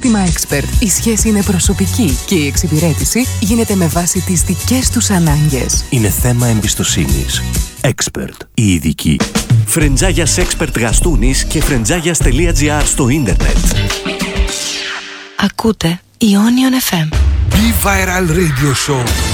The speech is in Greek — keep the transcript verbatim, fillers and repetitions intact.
σύστημα Expert η σχέση είναι προσωπική και η εξυπηρέτηση γίνεται με βάση τις δικές τους ανάγκες. Είναι θέμα εμπιστοσύνης. Expert, η ειδική. Φρεντζάγιας Expert Γαστούνης και φρεντζάγιας τελεία τζι άρ στο ίντερνετ. Ακούτε Ionion εφ εμ. Be Viral Radio Show.